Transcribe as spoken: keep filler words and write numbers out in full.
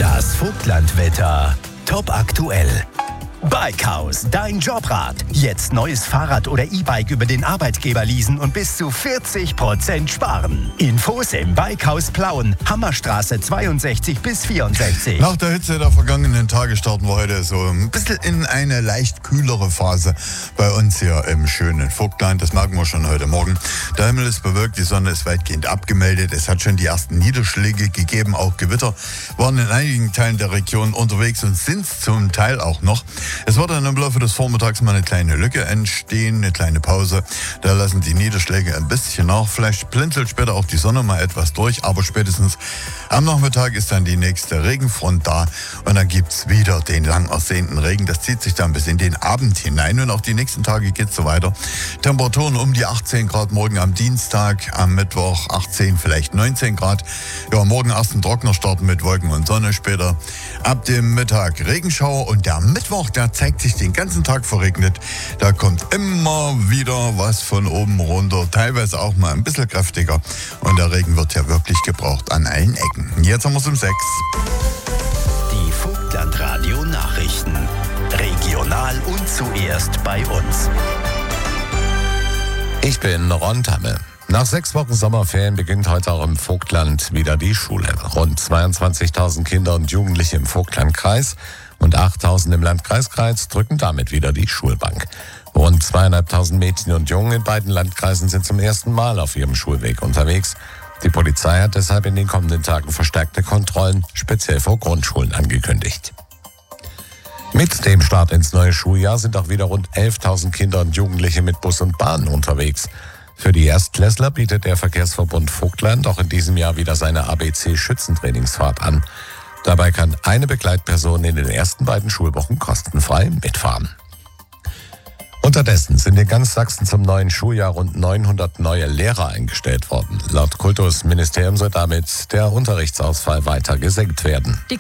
Das Vogtlandwetter top aktuell. Bikehaus, dein Jobrad. Jetzt neues Fahrrad oder E-Bike über den Arbeitgeber leasen und bis zu vierzig Prozent sparen. Infos im Bikehaus Plauen, Hammerstraße zweiundsechzig bis vierundsechzig. Nach der Hitze der vergangenen Tage starten wir heute so ein bisschen in eine leicht kühlere Phase bei uns hier im schönen Vogtland. Das merken wir schon heute Morgen. Der Himmel ist bewölkt, die Sonne ist weitgehend abgemeldet. Es hat schon die ersten Niederschläge gegeben, auch Gewitter waren in einigen Teilen der Region unterwegs und sind es zum Teil auch noch. Es wird dann im Laufe des Vormittags mal eine kleine Lücke entstehen, eine kleine Pause. Da lassen die Niederschläge ein bisschen nach. Vielleicht blinzelt später auch die Sonne mal etwas durch, aber spätestens am Nachmittag ist dann die nächste Regenfront da und dann gibt's wieder den lang ersehnten Regen. Das zieht sich dann bis in den Abend hinein und auch die nächsten Tage geht's so weiter. Temperaturen um die achtzehn Grad morgen am Dienstag, am Mittwoch achtzehn, vielleicht neunzehn Grad. Ja, morgen erst ein trockener Start mit Wolken und Sonne, später ab dem Mittag Regenschauer und der Mittwoch, der zeigt sich den ganzen Tag verregnet. Da kommt immer wieder was von oben runter, teilweise auch mal ein bisschen kräftiger. Und der Regen wird ja wirklich gebraucht an allen Ecken. Jetzt haben wir es um sechs. Die Vogtlandradio-Nachrichten. Regional und zuerst bei uns. Ich bin Ron Tamme. Nach sechs Wochen Sommerferien beginnt heute auch im Vogtland wieder die Schule. Rund zweiundzwanzigtausend Kinder und Jugendliche im Vogtlandkreis und achttausend im Landkreis Greiz drücken damit wieder die Schulbank. Rund zweieinhalbtausend Mädchen und Jungen in beiden Landkreisen sind zum ersten Mal auf ihrem Schulweg unterwegs. Die Polizei hat deshalb in den kommenden Tagen verstärkte Kontrollen, speziell vor Grundschulen, angekündigt. Mit dem Start ins neue Schuljahr sind auch wieder rund elftausend Kinder und Jugendliche mit Bus und Bahn unterwegs. Für die Erstklässler bietet der Verkehrsverbund Vogtland auch in diesem Jahr wieder seine A B C-Schützentrainingsfahrt an. Dabei kann eine Begleitperson in den ersten beiden Schulwochen kostenfrei mitfahren. Unterdessen sind in ganz Sachsen zum neuen Schuljahr rund neunhundert neue Lehrer eingestellt worden. Laut Kultusministerium soll damit der Unterrichtsausfall weiter gesenkt werden.